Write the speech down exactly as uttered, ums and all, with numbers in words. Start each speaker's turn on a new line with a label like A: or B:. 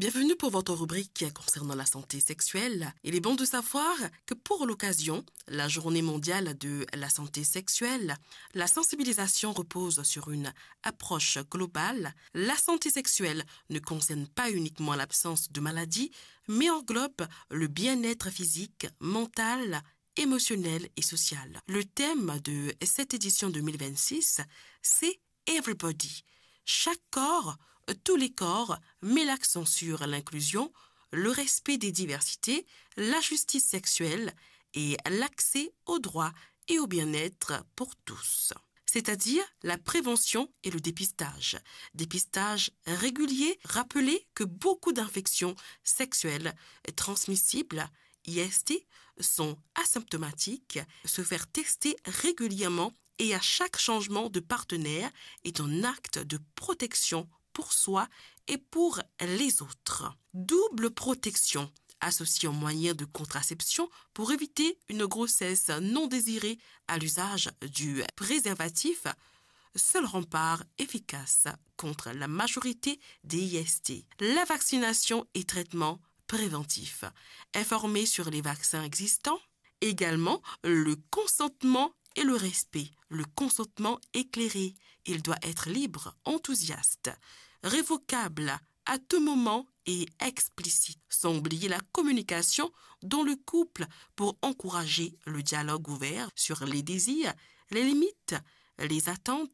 A: Bienvenue pour votre rubrique concernant la santé sexuelle. Il est bon de savoir que pour l'occasion, la Journée mondiale de la santé sexuelle, la sensibilisation repose sur une approche globale. La santé sexuelle ne concerne pas uniquement l'absence de maladie, mais englobe le bien-être physique, mental, émotionnel et social. Le thème de cette édition deux mille vingt-six, c'est Everybody. Chaque corps, tous les corps, met l'accent sur l'inclusion, le respect des diversités, la justice sexuelle et l'accès aux droits et au bien-être pour tous. C'est-à-dire la prévention et le dépistage. Dépistage régulier, rappelez que beaucoup d'infections sexuelles transmissibles I S T sont asymptomatiques, se faire tester régulièrement et à chaque changement de partenaire est un acte de protection pour soi et pour les autres. Double protection associée aux moyens de contraception pour éviter une grossesse non désirée à l'usage du préservatif, seul rempart efficace contre la majorité des I S T. La vaccination et traitement préventif. Informer sur les vaccins existants. Également, le consentement et le respect. Le consentement éclairé. Il doit être libre, enthousiaste, révocable à tout moment et explicite. Sans oublier la communication dans le couple pour encourager le dialogue ouvert sur les désirs, les limites, les attentes